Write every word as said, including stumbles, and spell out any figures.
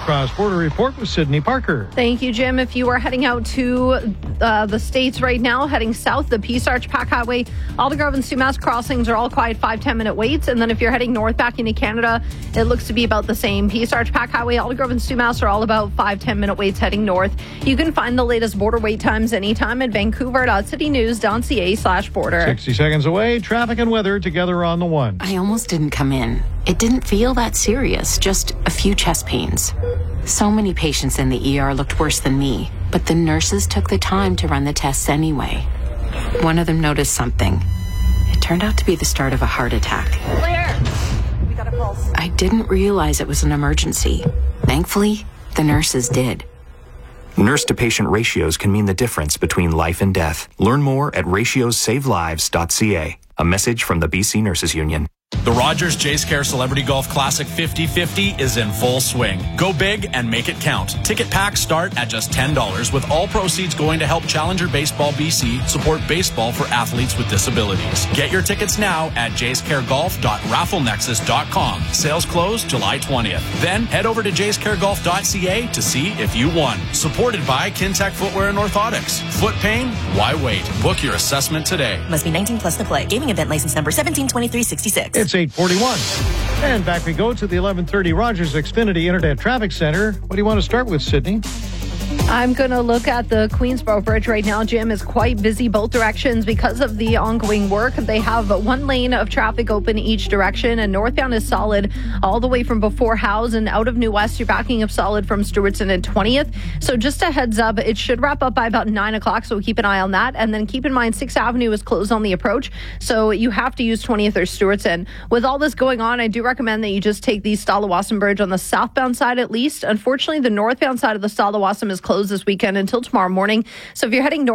Cross-Border Report with Sydney Parker. Thank you, Jim. If you are heading out to uh, the States right now, heading south, the Peace Arch Pack Highway, Aldergrove and Sumas crossings are all quiet five, ten minute waits. And then if you're heading north back into Canada, it looks to be about the same. Peace Arch Pack Highway, Aldergrove and Sumas are all about five, ten minute waits heading north. You can find the latest border wait times anytime at vancouver.citynews.ca slash border. sixty seconds away, traffic and weather together on the one. I almost didn't come in. It didn't feel that serious, just a few chest pains. So many patients in the E R looked worse than me, but the nurses took the time to run the tests anyway. One of them noticed something. It turned out to be the start of a heart attack. Claire, we got a pulse. I didn't realize it was an emergency. Thankfully, the nurses did. Nurse-to-patient ratios can mean the difference between life and death. Learn more at ratios save lives dot c a. A message from the B C Nurses Union. The Rogers Jays Care Celebrity Golf Classic fifty fifty is in full swing. Go big and make it count. Ticket packs start at just ten dollars, with all proceeds going to help Challenger Baseball B C support baseball for athletes with disabilities. Get your tickets now at jays care golf dot raffle nexus dot com. Sales close July twentieth. Then head over to jays care golf dot c a to see if you won. Supported by Kintec Footwear and Orthotics. Foot pain? Why wait? Book your assessment today. Must be nineteen plus to play. Gaming event license number seventeen twenty-three sixty-six. It's eight forty-one. And back we go to the eleven thirty Rogers Xfinity Internet Traffic Center. What do you want to start with, Sydney? I'm going to look at the Queensboro Bridge right now. Jim is quite busy both directions because of the ongoing work. They have one lane of traffic open each direction, and northbound is solid all the way from before Howes and out of New West. You're backing up solid from Stewartson and twentieth. So just a heads up, it should wrap up by about nine o'clock, so keep an eye on that. And then keep in mind, sixth Avenue is closed on the approach, so you have to use twentieth or Stewartson. With all this going on, I do recommend that you just take the Stalawassam Bridge on the southbound side at least. Unfortunately, the northbound side of the Stalawassam is closed this weekend until tomorrow morning. So if you're heading north,